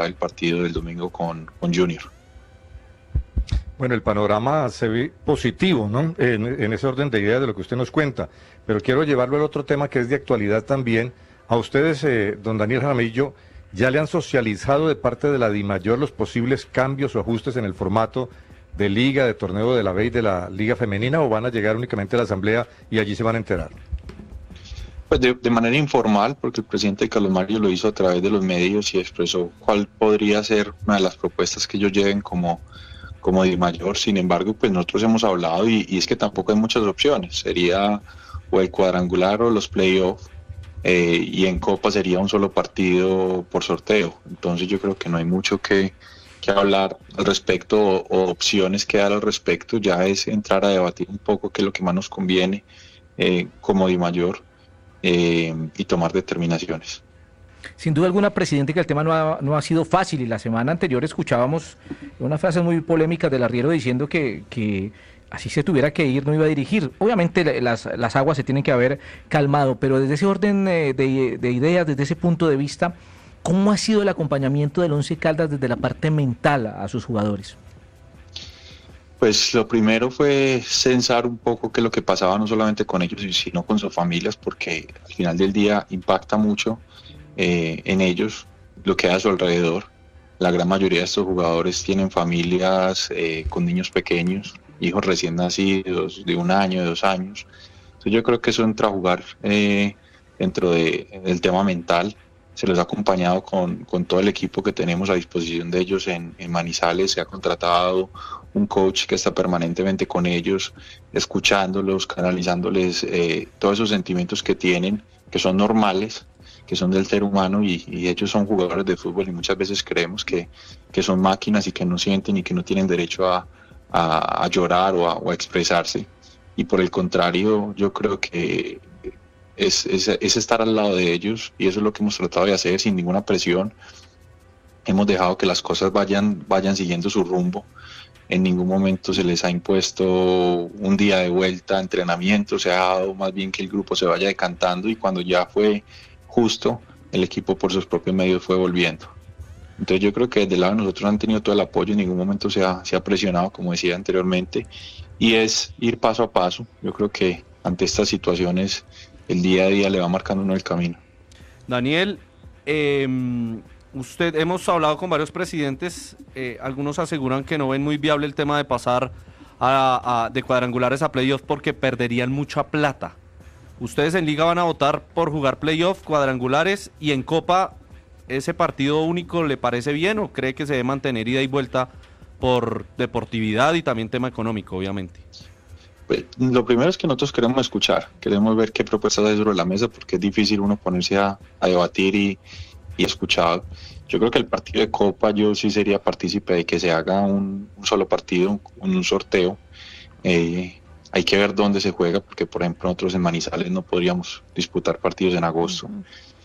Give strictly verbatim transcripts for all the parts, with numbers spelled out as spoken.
preparar el partido del domingo con, con Junior. Bueno, el panorama se ve positivo, ¿no? En, en ese orden de ideas de lo que usted nos cuenta, pero quiero llevarlo al otro tema que es de actualidad también. A ustedes, eh, don Daniel Jaramillo, ¿ya le han socializado de parte de la DIMAYOR los posibles cambios o ajustes en el formato de liga, de torneo de la B y de la liga femenina, o van a llegar únicamente a la asamblea y allí se van a enterar? Pues de, de manera informal, porque el presidente Carlos Mario lo hizo a través de los medios y expresó cuál podría ser una de las propuestas que ellos lleven como como DIMAYOR. Sin embargo, pues nosotros hemos hablado y, y es que tampoco hay muchas opciones, sería o el cuadrangular o los playoffs, eh, y en Copa sería un solo partido por sorteo, entonces yo creo que no hay mucho que, que hablar al respecto o, o opciones que dar al respecto, ya es entrar a debatir un poco qué es lo que más nos conviene eh, como DIMAYOR, eh, y tomar determinaciones. Sin duda alguna, presidente, que el tema no ha, no ha sido fácil, y la semana anterior escuchábamos una frase muy polémica del arriero diciendo que, que así se tuviera que ir no iba a dirigir. Obviamente las, las aguas se tienen que haber calmado, pero desde ese orden de, de ideas, desde ese punto de vista, ¿cómo ha sido el acompañamiento del Once Caldas desde la parte mental a, a sus jugadores? Pues lo primero fue censar un poco qué es lo que pasaba no solamente con ellos, sino con sus familias, porque al final del día impacta mucho Eh, en ellos, lo que hay a su alrededor. La gran mayoría de estos jugadores tienen familias eh, con niños pequeños, hijos recién nacidos, de un año, de dos años. Entonces yo creo que eso entra a jugar eh, dentro de, del tema mental. Se los ha acompañado con, con todo el equipo que tenemos a disposición de ellos en, en Manizales. Se ha contratado un coach que está permanentemente con ellos, escuchándolos, canalizándoles eh, todos esos sentimientos que tienen, que son normales, que son del ser humano, y, y ellos son jugadores de fútbol y muchas veces creemos que, que son máquinas y que no sienten y que no tienen derecho a, a, a llorar o a, o a expresarse, y por el contrario yo creo que es, es, es estar al lado de ellos, y eso es lo que hemos tratado de hacer sin ninguna presión. Hemos dejado que las cosas vayan, vayan siguiendo su rumbo. En ningún momento se les ha impuesto un día de vuelta, entrenamiento, se ha dejado más bien que el grupo se vaya decantando, y cuando ya fue justo, el equipo por sus propios medios fue volviendo. Entonces yo creo que desde el lado de nosotros han tenido todo el apoyo, en ningún momento se ha, se ha presionado, como decía anteriormente, y es ir paso a paso. Yo creo que ante estas situaciones el día a día le va marcando uno el camino. Daniel, eh, usted, hemos hablado con varios presidentes, eh, algunos aseguran que no ven muy viable el tema de pasar a, a, de cuadrangulares a playoffs porque perderían mucha plata. ¿Ustedes en Liga van a votar por jugar playoff, cuadrangulares, y en Copa ese partido único le parece bien, o cree que se debe mantener ida y vuelta por deportividad y también tema económico, obviamente? Pues, lo primero es que nosotros queremos escuchar, queremos ver qué propuestas hay sobre la mesa, porque es difícil uno ponerse a, a debatir y, y escuchar. Yo creo que el partido de Copa yo sí sería partícipe de que se haga un, un solo partido, un, un sorteo. Eh, Hay que ver dónde se juega, porque por ejemplo nosotros en Manizales no podríamos disputar partidos en agosto, uh-huh.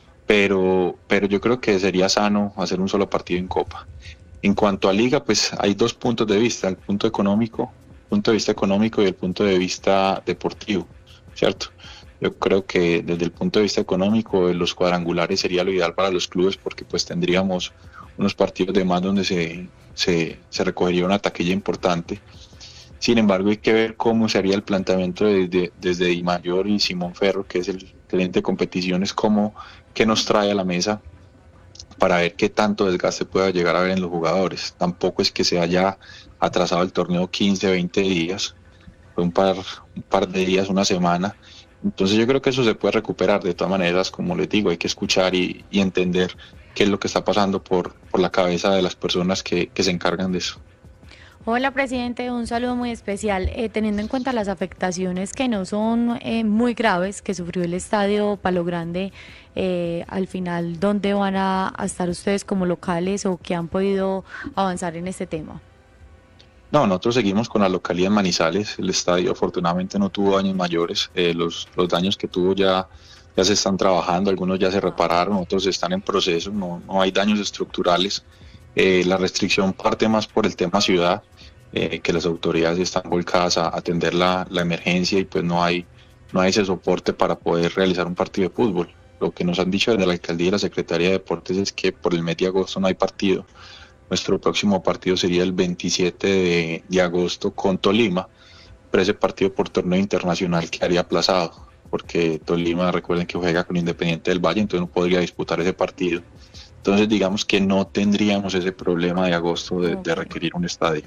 pero, pero yo creo que sería sano hacer un solo partido en Copa. En cuanto a Liga, pues hay dos puntos de vista, el punto económico, punto de vista económico y el punto de vista deportivo, ¿cierto? Yo creo que desde el punto de vista económico los cuadrangulares sería lo ideal para los clubes, porque pues tendríamos unos partidos de más donde se, se, se recogería una taquilla importante. Sin embargo, hay que ver cómo sería el planteamiento desde, desde DIMAYOR y Simón Ferro, que es el gerente de competiciones, cómo, qué nos trae a la mesa para ver qué tanto desgaste pueda llegar a haber en los jugadores. Tampoco es que se haya atrasado el torneo quince, veinte días, fue un par, un par de días, una semana. Entonces yo creo que eso se puede recuperar. De todas maneras, como les digo, hay que escuchar y, y entender qué es lo que está pasando por, por la cabeza de las personas que, que se encargan de eso. Hola, presidente, un saludo muy especial. Eh, teniendo en cuenta las afectaciones que no son eh, muy graves que sufrió el estadio Palo Grande, eh, al final, ¿dónde van a, a estar ustedes como locales o qué han podido avanzar en este tema? No, nosotros seguimos con la localidad en Manizales. El estadio afortunadamente no tuvo daños mayores. Eh, los, los daños que tuvo ya, ya se están trabajando, algunos ya se repararon, otros están en proceso, no, no hay daños estructurales. Eh, la restricción parte más por el tema ciudad. Eh, que las autoridades están volcadas a atender la, la emergencia, y pues no hay, no hay ese soporte para poder realizar un partido de fútbol. lo que nos han dicho desde la alcaldía y la Secretaría de Deportes es que por el mes de agosto no hay partido. Nuestro próximo partido sería el veintisiete de, de agosto con Tolima, pero ese partido por torneo internacional quedaría aplazado, porque Tolima, recuerden que juega con Independiente del Valle, entonces no podría disputar ese partido. Entonces digamos que no tendríamos ese problema de agosto de, de requerir un estadio.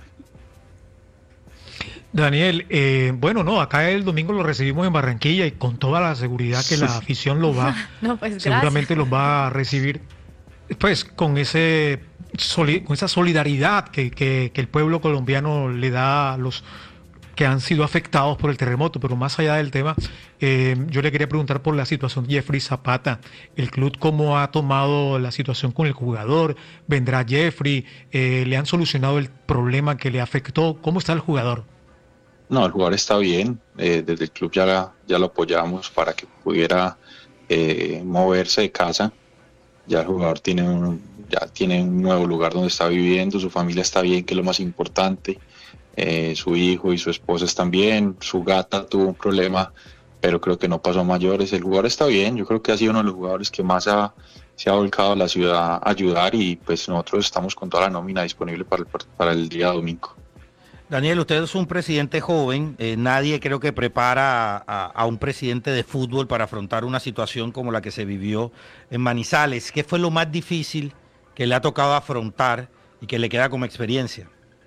Daniel, eh, bueno, no, acá el domingo lo recibimos en Barranquilla y con toda la seguridad que la afición lo va, no, pues, seguramente los va a recibir, pues con ese soli- con esa solidaridad que, que, que el pueblo colombiano le da a los que han sido afectados por el terremoto. Pero más allá del tema, eh, yo le quería preguntar por la situación de Jeffrey Zapata. ¿El club cómo ha tomado la situación con el jugador? ¿Vendrá Jeffrey? Eh, ¿Le han solucionado el problema que le afectó? ¿Cómo está el jugador? No, el jugador está bien, eh, desde el club ya, la, ya lo apoyamos para que pudiera eh, moverse de casa. Ya el jugador tiene un, ya tiene un nuevo lugar donde está viviendo, su familia está bien, que es lo más importante. Eh, su hijo y su esposa están bien, su gata tuvo un problema, pero creo que no pasó a mayores. El jugador está bien, yo creo que ha sido uno de los jugadores que más ha, se ha volcado a la ciudad a ayudar, y pues nosotros estamos con toda la nómina disponible para el, para el día domingo. Daniel, usted es un presidente joven, eh, nadie creo que prepara a, a un presidente de fútbol para afrontar una situación como la que se vivió en Manizales. ¿Qué fue lo más difícil que le ha tocado afrontar y que le queda como experiencia?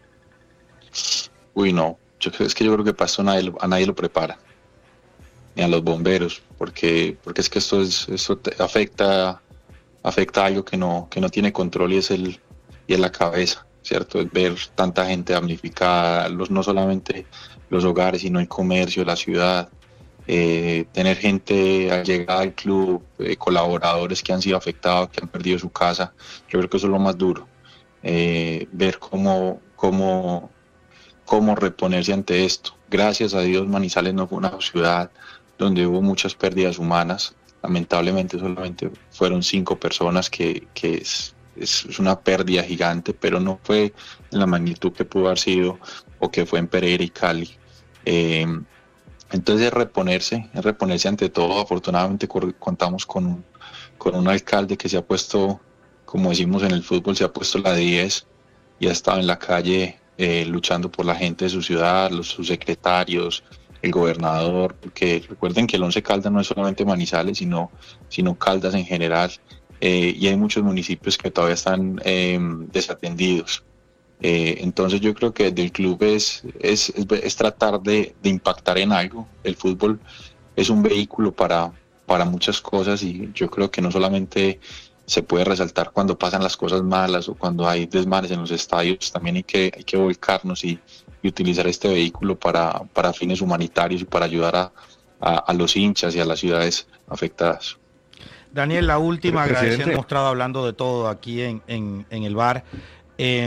Uy, no, yo creo, es que yo creo que para esto nadie, lo- a nadie lo prepara, ni a los bomberos, porque, porque es que esto, es, esto te afecta, afecta a algo que no, que no tiene control, y es, el, y es la cabeza. ¿Cierto? Es ver tanta gente damnificada, los, no solamente los hogares, sino el comercio, la ciudad, eh, tener gente allegada al club, eh, colaboradores que han sido afectados, que han perdido su casa. Yo creo que eso es lo más duro, eh, ver cómo, cómo, cómo reponerse ante esto. Gracias a Dios, Manizales no fue una ciudad donde hubo muchas pérdidas humanas. Lamentablemente solamente fueron cinco personas, que, que es... es una pérdida gigante, pero no fue en la magnitud que pudo haber sido o que fue en Pereira y Cali. Eh, entonces es reponerse, es reponerse ante todo. Afortunadamente cor- contamos con un, con un alcalde que se ha puesto, como decimos en el fútbol, se ha puesto la diez y ha estado en la calle eh, luchando por la gente de su ciudad, los, sus secretarios, el gobernador, porque recuerden que el Once Caldas no es solamente Manizales, sino, sino Caldas en general. Eh, y hay muchos municipios que todavía están eh, desatendidos. Eh, entonces yo creo que desde el club es, es, es, es tratar de, de impactar en algo. El fútbol es un vehículo para, para muchas cosas, y yo creo que no solamente se puede resaltar cuando pasan las cosas malas o cuando hay desmanes en los estadios, también hay que, hay que volcarnos y, y utilizar este vehículo para, para fines humanitarios y para ayudar a, a, a los hinchas y a las ciudades afectadas. Daniel, la última, Pero, agradeciendo, presidente. hemos estado hablando de todo aquí en, en, en el bar. Eh,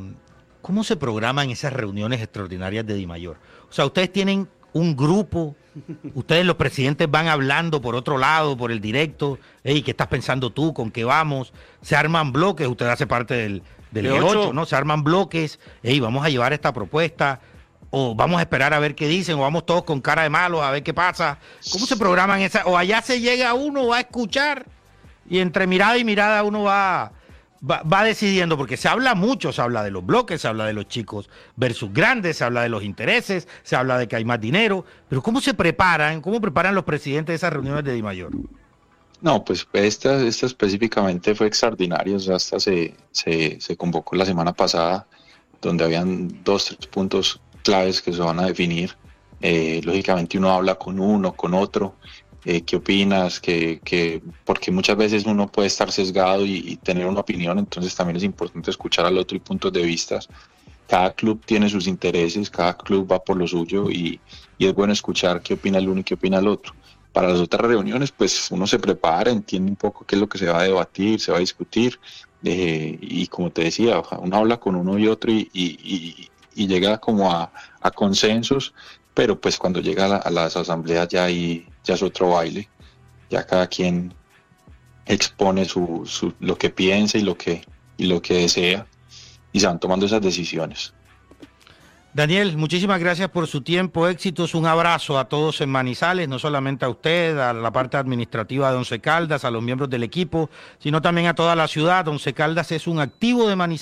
¿Cómo se programan esas reuniones extraordinarias de Dimayor? O sea, ustedes tienen un grupo, ustedes los presidentes van hablando por otro lado, por el directo. Hey, ¿qué estás pensando tú? ¿Con qué vamos? Se arman bloques, usted hace parte del, del De G ocho. ocho, ¿no? Se arman bloques, hey, vamos a llevar esta propuesta, o vamos a esperar a ver qué dicen, o vamos todos con cara de malos a ver qué pasa. ¿Cómo se programan esas? O allá se llega uno, va a escuchar, y entre mirada y mirada uno va, va, va decidiendo, porque se habla mucho, se habla de los bloques, se habla de los chicos versus grandes, se habla de los intereses, se habla de que hay más dinero, pero ¿cómo se preparan, cómo preparan los presidentes de esas reuniones de Dimayor? No, pues esta, esta específicamente fue extraordinaria, o sea, hasta se, se, se convocó la semana pasada, donde habían dos, tres puntos claves que se van a definir. Eh, lógicamente uno habla con uno, con otro, eh, ¿qué opinas? Que, que, porque muchas veces uno puede estar sesgado y, y tener una opinión, entonces también es importante escuchar al otro y puntos de vista. Cada club tiene sus intereses, cada club va por lo suyo, y, y es bueno escuchar qué opina el uno y qué opina el otro. Para las otras reuniones, pues uno se prepara, entiende un poco qué es lo que se va a debatir, se va a discutir, eh, y como te decía, uno habla con uno y otro y, y, y, y llega como a, a consensos, pero pues cuando llega a, la, a las asambleas ya, hay, ya es otro baile, ya cada quien expone su, su, lo que piensa y lo que, y lo que desea, y se van tomando esas decisiones. Daniel, muchísimas gracias por su tiempo, éxitos, un abrazo a todos en Manizales, no solamente a usted, a la parte administrativa de Once Caldas, a los miembros del equipo, sino también a toda la ciudad. Once Caldas es un activo de Manizales.